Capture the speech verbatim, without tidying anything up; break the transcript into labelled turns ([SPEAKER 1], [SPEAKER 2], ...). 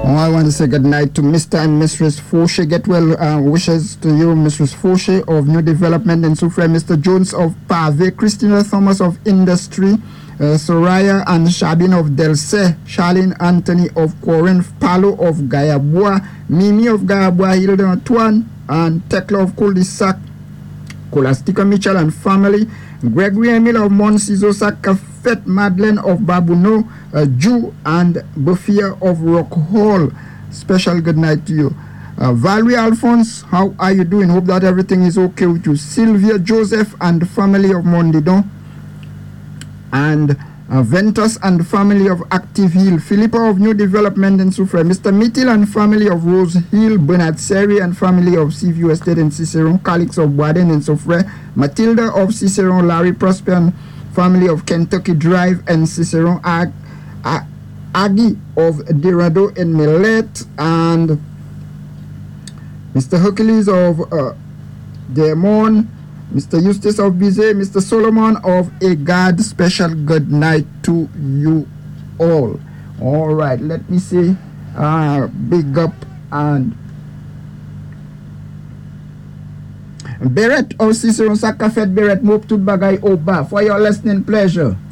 [SPEAKER 1] Oh, I want to say good night to Mister and Mistress Fauché. Get well uh, wishes to you, Mistress Fauché of New Development and Soufrière, Mister Jones of Pave, Christina Thomas of Industry, uh, Soraya and Shabin of Delse, Charlene Anthony of Corinth, Palo of Gayabua, Mimi of Gayabua, Hilda Antoine, and Tekla of Cul-de-Sac, Colastica Mitchell and family, Gregory Emil of Monsizo Sakafet, Madeleine of Babuno, uh, Jew and Bufia of Rock Hall. Special good night to you. Uh, Valerie Alphonse, how are you doing? Hope that everything is okay with you. Sylvia Joseph and family of Mondidon. And uh, Ventus and family of Active Hill. Philippa of New Development and Soufrière. Mister Mittil and family of Rose Hill. Bernard Seri and family of Seaview Estate and Ciceron. Calix of Boaden and Soufrière. Matilda of Ciceron. Larry Prosper and family of Kentucky Drive and Ciceron. Ag- Ag- Aggie of Dirado and Millet. And Mister Hercules of uh, Demon. Mister Eustace of Bizet, Mister Solomon of Agad. Special good night to you all. All right, let me say uh, big up and Beret of Cicero Sakafet Beret Moptud Bagay Oba for your listening pleasure.